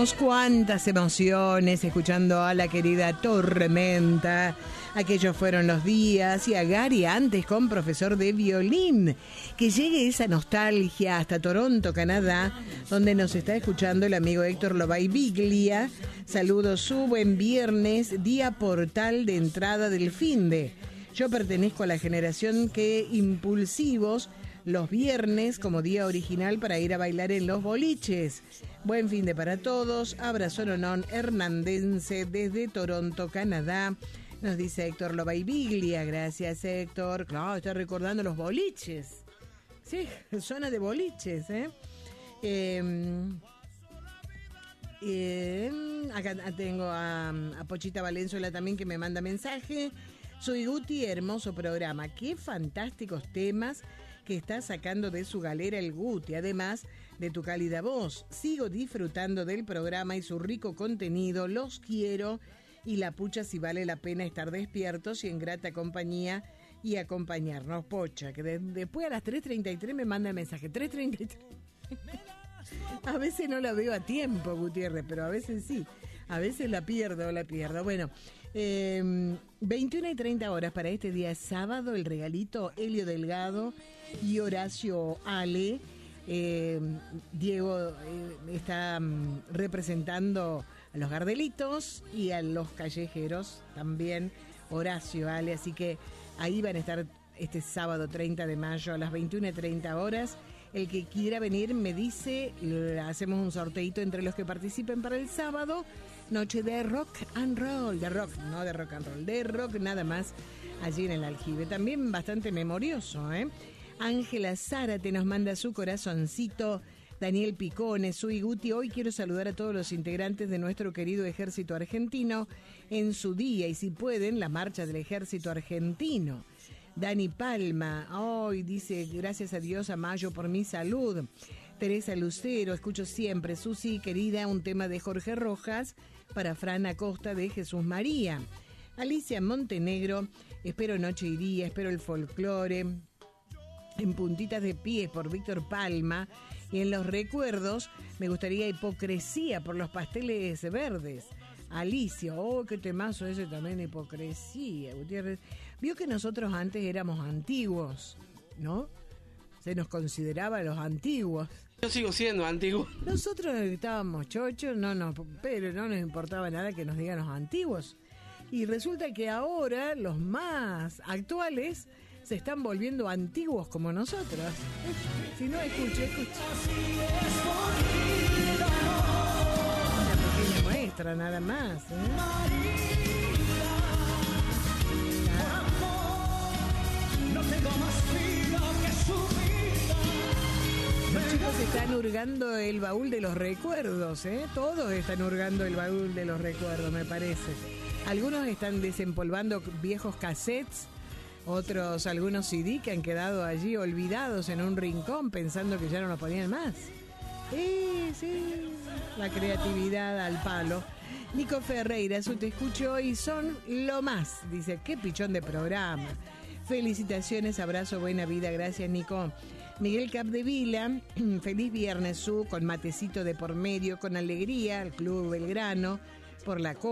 Recordamos cuántas emociones escuchando a la querida Tormenta. Aquellos fueron los días, y a Gary antes con profesor de violín. Que llegue esa nostalgia hasta Toronto, Canadá, donde nos está escuchando el amigo Héctor Lobay Biglia. Saludos, su buen viernes, día portal de entrada del finde. Yo pertenezco a la generación que impulsivos los viernes como día original para ir a bailar en los boliches. Buen fin de para todos. Abrazo Nonón Hernandense desde Toronto, Canadá. Nos dice Héctor Lobay Biglia. Gracias, Héctor. Claro, está recordando los boliches. Sí, zona de boliches, acá tengo a Pochita Valenzuela también, que me manda mensaje. Soy Guti, hermoso programa. Qué fantásticos temas que está sacando de su galera el Guti, además de tu cálida voz. Sigo disfrutando del programa y su rico contenido. Los quiero, y la pucha si vale la pena estar despiertos y en grata compañía y acompañarnos. Pocha, que después a las 3:33 me manda el mensaje. 3:33. A veces no la veo a tiempo, Gutiérrez, pero a veces sí. A veces la pierdo. Bueno, 21:30 horas para este día sábado. El regalito, Helio Delgado y Horacio Ale. Diego está representando a los Gardelitos y a los Callejeros también, Horacio Ale. Así que ahí van a estar este sábado 30 de mayo a las 21:30 horas. El que quiera venir me dice, hacemos un sorteito entre los que participen para el sábado. Noche de rock and roll, de rock, no de rock and roll, de rock nada más, allí en el Aljibe. También bastante memorioso, Ángela Zárate nos manda su corazoncito. Daniel Picone, Sui Guti, hoy quiero saludar a todos los integrantes de nuestro querido ejército argentino en su día, y si pueden, la marcha del ejército argentino. Dani Palma, hoy dice, gracias a Dios a Mayo por mi salud. Teresa Lucero, escucho siempre. Susi, querida, un tema de Jorge Rojas para Fran Acosta de Jesús María. Alicia Montenegro, espero Noche y Día, espero el folclore. En puntitas de pies por Víctor Palma. Y en los recuerdos me gustaría Hipocresía por los Pasteles Verdes. Alicia, qué temazo ese también, Hipocresía, Gutiérrez. Vio que nosotros antes éramos antiguos, ¿no? Se nos consideraba los antiguos. Yo sigo siendo antiguo. Nosotros estábamos chochos, pero no nos importaba nada que nos digan los antiguos. Y resulta que ahora los más actuales se están volviendo antiguos como nosotros. Si no, escuche. Una pequeña muestra nada más, Los chicos están hurgando el baúl de los recuerdos, Todos están hurgando el baúl de los recuerdos, me parece. Algunos están desempolvando viejos cassettes, otros algunos CD que han quedado allí olvidados en un rincón pensando que ya no los ponían más. Sí, la creatividad al palo. Nico Ferreira, te escucho y son lo más. Dice, qué pichón de programa. Felicitaciones, abrazo, buena vida, gracias, Nico. Miguel Capdevila, feliz viernes, con matecito de por medio, con alegría, al Club Belgrano, por la